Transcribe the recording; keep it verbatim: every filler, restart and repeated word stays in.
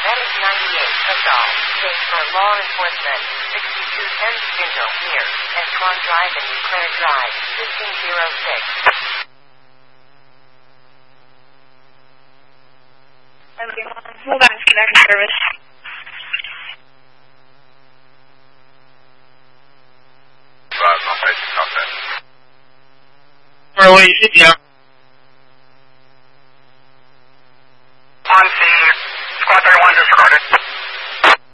Medic ninety-eight, Assault, State for Law Enforcement, sixty-two ten Spindle, here, and Swan Drive and Eau Claire Drive, fifteen oh six. Hold on, connect service. Where are you sitting, yeah?